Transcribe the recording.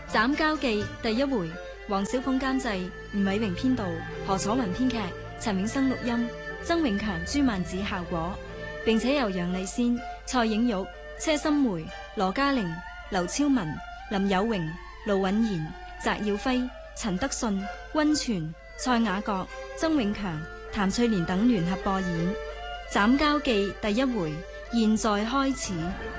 斬交記第一回，黃小鳳監製，吳偉榮編導，何楚雲編劇，陳永生錄音，曾永強、朱曼子效果，並且由楊麗仙、蔡影玉、車心梅、羅嘉玲、劉超文、林有榮、盧允賢、翟耀輝、陳德信、溫泉、蔡雅閣、曾永強、譚翠蓮等聯合播演。斬交記第一回，現在開始。